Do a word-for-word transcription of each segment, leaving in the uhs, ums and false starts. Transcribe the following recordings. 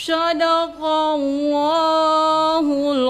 Shadaqallahul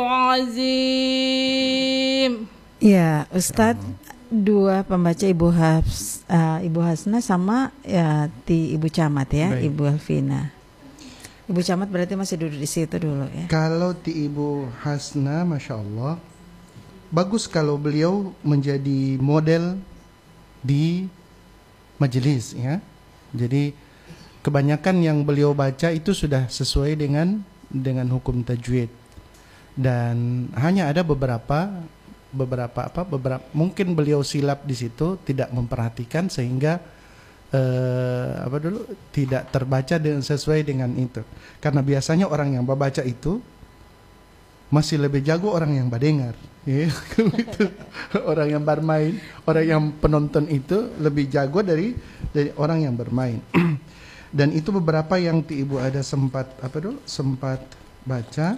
azim. Ya, Ustadz, dua pembaca Ibu Hafs, uh, Ibu Hasna sama ya ti Ibu Camat ya, baik. Ibu Alvina. Ibu Camat berarti masih duduk di situ dulu ya. Kalau ti Ibu Hasna, masya Allah, bagus kalau beliau menjadi model di majelis ya. Jadi kebanyakan yang beliau baca itu sudah sesuai dengan dengan hukum tajwid, dan hanya ada beberapa beberapa apa beberapa mungkin beliau silap di situ, tidak memperhatikan sehingga eh, apa dulu tidak terbaca dengan sesuai dengan itu. Karena biasanya orang yang membaca itu masih lebih jago orang yang mendengar, ya. Orang yang bermain, orang yang penonton itu lebih jago dari dari orang yang bermain. Dan itu beberapa yang ti Ibu ada sempat apa dulu sempat baca.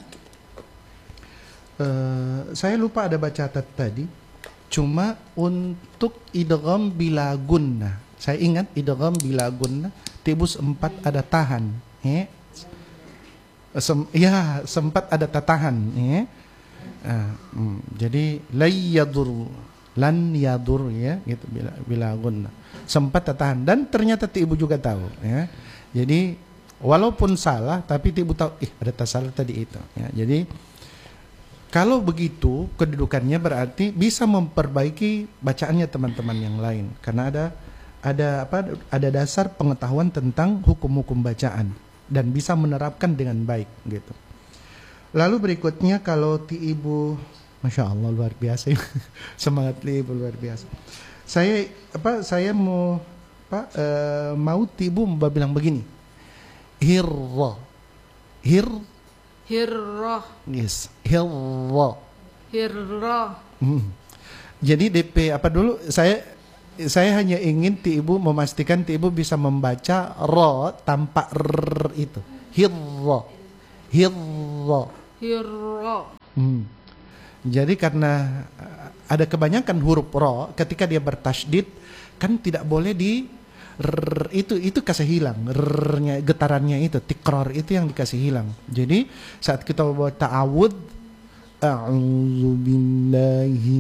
Uh, saya lupa ada baca tadi. Cuma untuk idgham bila gunnah, saya ingat idgham bila gunnah ti Ibu sempat ada tahan, ya. Sem, ya sempat ada tatahan, ya. Uh, mm, jadi layyadur lan yadur ya gitu bila bila gunnah sempat tatahan, dan ternyata ti Ibu juga tahu ya. Jadi walaupun salah tapi ti Ibu tahu ih ada tasalah tadi itu ya. Jadi kalau begitu kedudukannya berarti bisa memperbaiki bacaannya teman-teman yang lain, karena ada ada apa ada dasar pengetahuan tentang hukum-hukum bacaan dan bisa menerapkan dengan baik gitu. Lalu berikutnya kalau ti Ibu, masya Allah luar biasa, semangat ti Ibu luar biasa. Saya apa saya mau apa uh, mau ti Ibu bilang begini, hirra, hir, hirra, yes, hirra, hirra. Hmm. Jadi D P apa dulu saya saya hanya ingin ti Ibu memastikan ti Ibu bisa membaca ro tanpa r itu. Hirra. Hirra. Hirra. Hmm. Jadi karena ada kebanyakan huruf ro ketika dia bertasydid kan tidak boleh di r, itu itu kasih hilang r-nya, getarannya itu tikrar itu yang dikasih hilang. Jadi saat kita membaca ta'awud, a'udzu billahi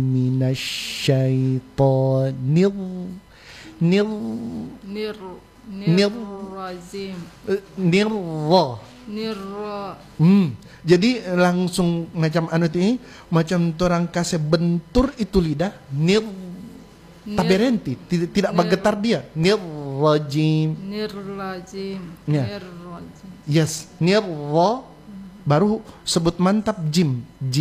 minasyaitonir nir nir nir razim nir nir. Hmm. Jadi langsung macam anu ini macam orang kasih bentur itu lidah nir tak berhenti, tidak tidak bergetar dia. Nir rajim. Nir rajim. Ya. Nir rajim. Yes, nir baru sebut mantap jim.